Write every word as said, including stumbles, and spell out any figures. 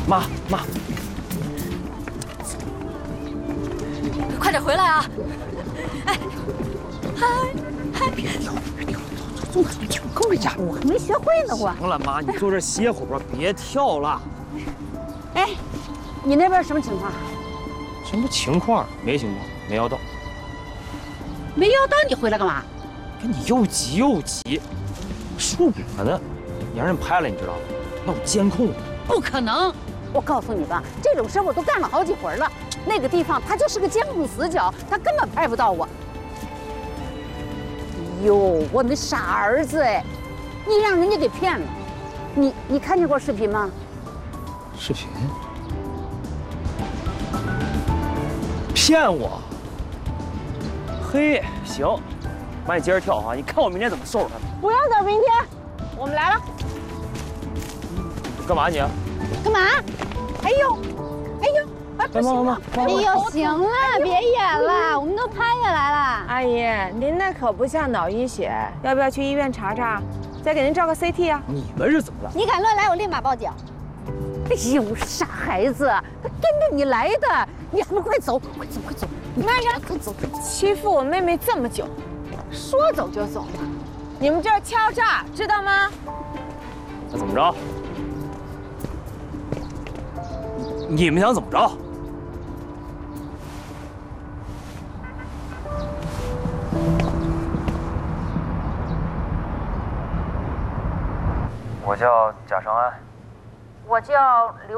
妈妈， 快点回来啊！哎，哎哎， 别跳，别跳，走走走，别跳，跟回家。 我还没学会呢，我。 行了，妈，你坐这歇会儿吧，别跳了。 哎，你那边什么情况？ 什么情况？没情况，没要到。 没要到，你回来干嘛？ 跟你又急又急，树我呢，你让人拍了，你知道吗？那有监控。 不可能！我告诉你吧，这种事我都干了好几回了。那个地方它就是个监控死角，他根本拍不到我。哟，我那傻儿子哎，你让人家给骗了。你你看见过视频吗？ 视频？骗我？嘿，行，妈你接着跳啊！你看我明天怎么收拾他们。 不要等明天，我们来了。 干嘛你？ 干嘛？哎呦，哎呦，哎不行了！ 哎呦，行了，别演了，我们都拍下来了。 阿姨，您那可不像脑溢血，要不要去医院查查？再给您照个 C T 啊？ 你们是怎么了？ 你敢乱来，我立马报警。 哎呦，傻孩子，他跟着你来的，你还不快走，快走，快走！ 慢着， 快走！ 欺负我妹妹这么久，说走就走了。你们这是敲诈，知道吗？ 那怎么着？你们想怎么着？我叫贾尚安。 我叫刘